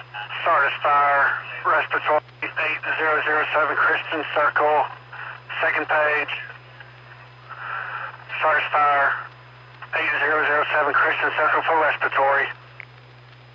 Sardis Fire, respiratory 8007 Christian Circle, second page. Sardis Fire, 8007 Christian Circle for respiratory.